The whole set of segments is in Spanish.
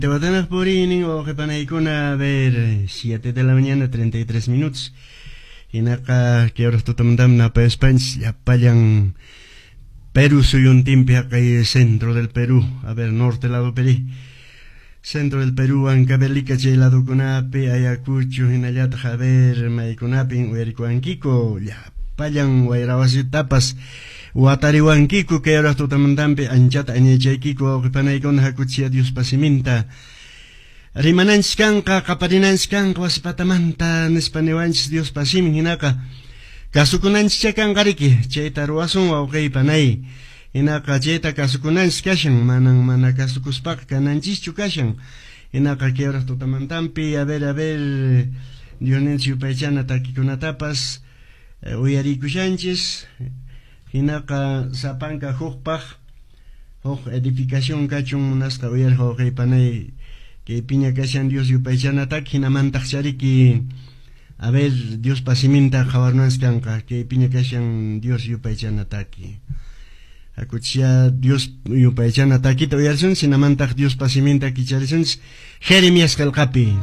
Te voy a tener por ahí, o que para a ver, 7 de la mañana, 33 minutos. Y acá, que ahora estoy tomando una pespensa, ya payan Perú, soy un tiempo acá en centro del Perú, a ver, norte lado Perú. Centro del Perú, Ancabelica, lado Cunape, Ayacucho, Hinayata, Javer, Maicunapi, Huericuanquico, ya payan, Guairabasi tapas. Huatarihuanquico, que ahora estoy tomando anchata, Añechequico, que para con Hacuchia, Dios pasiminta. Rimananchkanka, Caparinanchkanka, Wasipatamanta, Nespanewanch, Dios pasimin, Hinaka. Kasukunanchkan gariki, Cheta Ruasun, Waukei Panay. Hinaka Cheta Kasukunanchkashan, Mana Kasukuspak, Kananchichukashan. Hinaka Kiebras Totamantampi, a ver, Dionencio Paichana, Takikunatapas, Uyariku Sánchez, Hinaka Zapanka Hukpach, Hok edificación Kachun Munasta Uyer Waukei Panay. Que piña que sean Dios y Paichana tak, Hinamantak Chariki, a ver, Dios pasiminta, Javarnanskanka, que piña que sean Dios y Paichana taki. Acuchia Dios y Paichana taki, te oyarsun, Hinamantak Dios pasiminta, Kicharisun, Jeremías Kalkapi.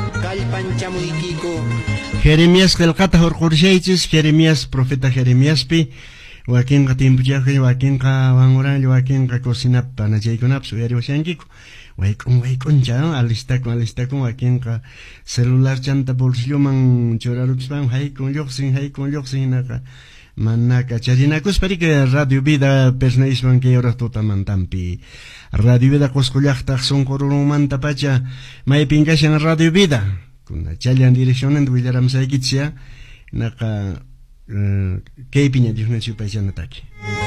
Jeremías Kalkata Horkurshaitis, Jeremías, profeta Jeremías pi, Joaquín Katimpuchaje, Joaquín Kawanguran, Joaquín Kakosina Panachaikunap, Suyari Washankiku. Waikon ya, alista con aquí en celular chanta bolsillo man choraruxpan, hay con yoxin naka, manaka charinakus para que Radio Vida personisman que ahora totamantampi. Radio Vida coscollachta son coronuman tapacha, may pingashan Radio Vida, con la chalia en dirección en Villaram Saikitsia, naka, que piña Dios me supa ya ataque.